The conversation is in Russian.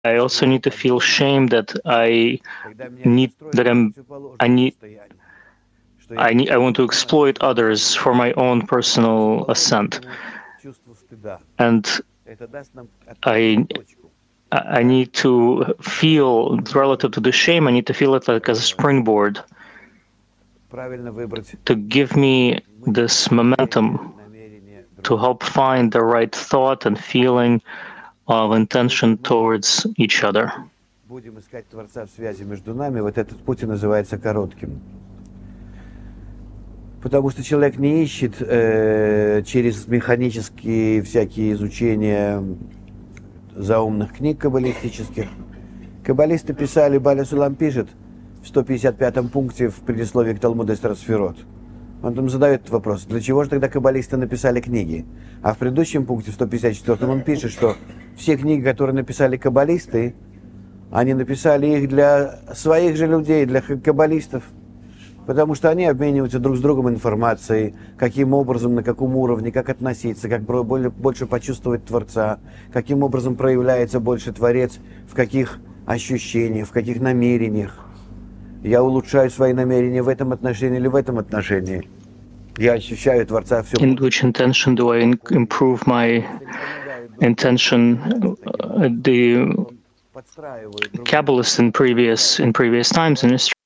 I also need to feel shame that I need I want to exploit others for my own personal ascent, and I I need to feel relative to the shame. I need to feel it like as a springboard to give me this momentum to help find the right thought and feeling of intention towards each other. Будем искать Творца в связи между нами, вот этот путь и называется коротким. Потому что человек не ищет через механические всякие изучения заумных книг каббалистических. Каббалисты писали, Баля Сулам пишет в 155-м пункте в предисловии к Талмуду Эстер Сферот. Он там задает вопрос, для чего же тогда каббалисты написали книги? А в предыдущем пункте, в 154-м, он пишет, что все книги, которые написали каббалисты, они написали их для своих же людей, для каббалистов, потому что они обмениваются друг с другом информацией, каким образом, на каком уровне, как относиться, как больше почувствовать Творца, каким образом проявляется больше Творец, в каких ощущениях, в каких намерениях. Я улучшаю свои намерения в этом отношении или в этом отношении. Я ощущаю Творца все. In which intention do I improve my intention? The Kabbalists in previous times in history